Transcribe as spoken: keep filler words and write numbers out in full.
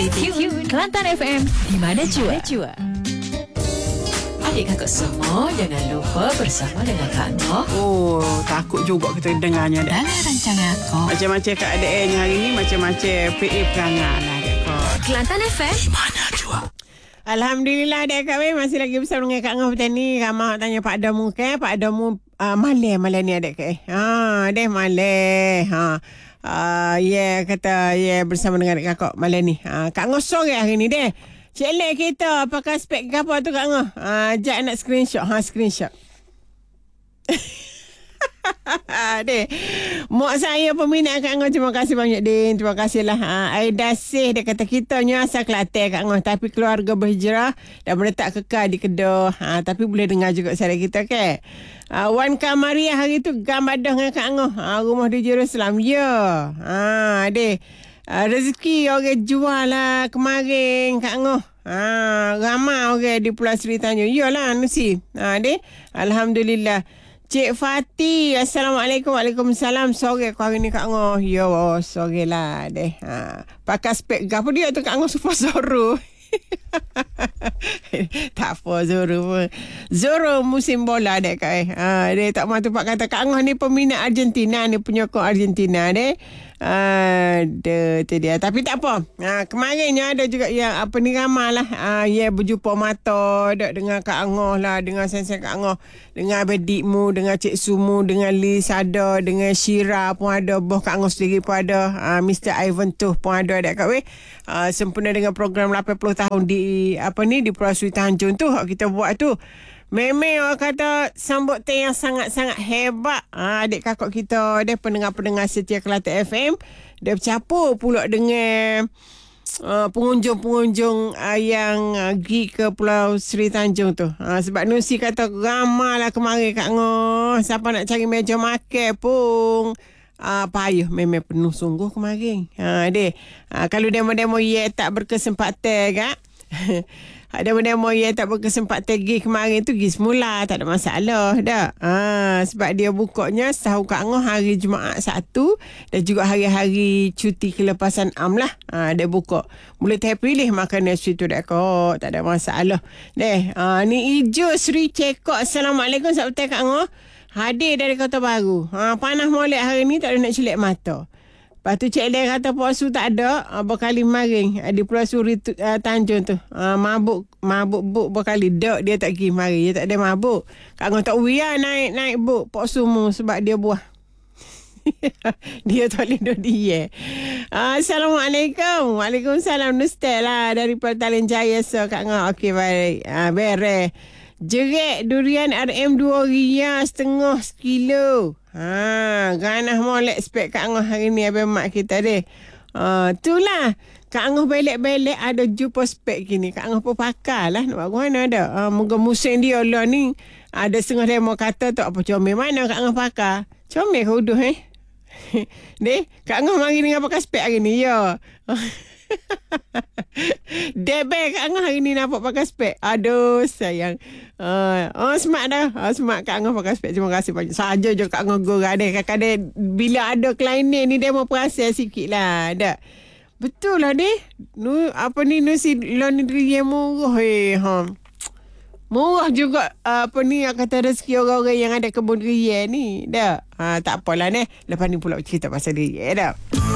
Stay tune Kelantan F M, di mana jua. Adik kakak semua, jangan lupa bersama dengan Kak Noh. Oh, takut juga kita dengarnya. Dalam rancangan kau. Macam-macam keadaannya hari ni, macam-macam P A perangai lah, Dek Kak. Kelantan F M, Di mana jua? Alhamdulillah, Dek Kak Wei masih lagi bersama dengan Kak Ngah petang ni. Ramah tanya Pak Damu ke? Pak Damu uh, malam malam ni, Dek Kak. Ha, deh malam. Ha. Uh, ya, yeah, kata ya yeah, bersama dengan Dek Kakak malam ni. Ha, Kak Ngah sore hari ni, deh. Cik Lek kita pakai spek ke apa tu Kak Ngah? Ha, jap nak screenshot. Ha, screenshot. Deh. Mak saya peminat Kak Ngah. Terima kasih banyak, Din. Terima kasih lah. Ha, Aida Sih dia kata kita ni asal Kelantan Kak Ngah. Tapi keluarga berhijrah dan menetap kekal di Kedah. Ha, tapi boleh dengar juga suara kita ke? Ha, Wan Kamaria hari tu gambadah dengan Kak Ngah. Ha, rumah di Jerusalem. Ya. Ha, deh. Uh, rezeki orang jual lah kemarin Kak Ngah. Ha, ramai orang di Pulau Seri Tanjung. Yalah Nusi. Ha, deh. Alhamdulillah. Cik Fatih. Assalamualaikum. Waalaikumsalam. Sore kau hari ni Kak Ngah. Ya, oh, sore lah deh. Ha, pakai spek apa dia tu Kak Ngah super Zoro. Tak apa Zoro pun. Zoro musim bola dek Kak. Ha, dia tak mahu tempat kata Kak Ngah ni peminat Argentina ni, penyokong Argentina dek. Ada tu dia. Tapi tak apa. Ha, kemarinnya ada juga yang apa ni ramai lah. Ha, ya berjumpa mata dek dengan Kak Ngah lah, dengan sensei Kak Ngah, dengan abadikmu, dengan Cik Sumu, dengan Liz ada, dengan Syira pun ada, boh Kak Ngah sendiri pun ada. Ha, mister Ivan Tuh pun ada dek Kak weh. Ha, sempena dengan program lapan puluh tahun di apa ni di Pulau Seri Tanjung tu kita buat tu. Memang orang kata sambutan yang sangat-sangat hebat. Ha, adik kakak kita, dia pendengar-pendengar setia Kelantan F M. Dia bercampur pula dengan uh, pengunjung-pengunjung uh, yang uh, pergi ke Pulau Seri Tanjung tu. Ha, sebab Nusi kata ramai lah kemarin Kak Ngah. Siapa nak cari meja makan pun Uh, payah, memang penuh sungguh kemarin. Ha, deh. Ha, kalau demo-demo ye tak berkesempatan Kak. Demo-demo ye tak berkesempatan pergi kemarin tu, pergi semula, tak ada masalah dah. Ha, sebab dia bukanya sahur Kak Ngah hari Jumaat satu dan juga hari-hari cuti kelepasan am lah. Ha, dia buka. Boleh teh pilih makanan situ dah kok, tak ada masalah. Deh. Ha, ni Ijo Sri Cekok. Assalamualaikum sahabat Kak Ngah. Hadir dari Kota Baru. Ha, panas molek hari ni, tak ada nak celik mata. Lepas tu Cik Lek kata puasa tak ada. Ha, berkali maring di Pulau Seri uh, Tanjung tu. Ha, mabuk, mabuk buk berkali. Dek dia tak pergi mari. Dia tak ada mabuk. Kak Ngah tak uya naik-naik buk puasa mu sebab dia buah. Dia tak lindung dia. Ha, Assalamualaikum. Waalaikumsalam. Nustel lah dari Pertalin Jaya. So Kak Ngah. Okey baik. Ha, beres. Jerit durian R M dua ria setengah sekilo. Ha, ganah molek spek Kak Ngah hari ni abang mak kita deh. Ha, itulah. Kak Ngah belek-belek ada jumpa spek gini. Kak Ngah pun pakai lah. Nak buat mana ada. Ha, moga musim dia lah ni. Ada setengah demo kata tu apa comel mana Kak Ngah pakai. Comel ke uduh eh. Deh, Kak Ngah mari dengan pakai spek hari ni. Ya. Debek Kak Ngah hari ni nampak pakai spek. Aduh sayang. Uh, oh smart dah. Uh, smart Kak Ngah pakai spek. Terima kasih banyak. Saja je Kak Ngah gurau deh. Kadang-kadang bila ada klien ni dia mau perasa sikit lah. Ada. Betul lah deh. Nu, apa ni Nusi loan negeri yang murah eh. Ha. Murah juga uh, apa ni kata rezeki orang-orang yang ada kebun raya ni. Dah. Ha, tak apalah ni. Lepas ni pula cerita pasal raya dah.